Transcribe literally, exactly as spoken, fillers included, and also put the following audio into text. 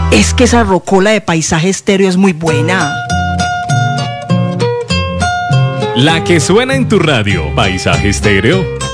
Es que esa rocola de Paisaje Estéreo es muy buena. La que suena en tu radio, Paisaje Estéreo.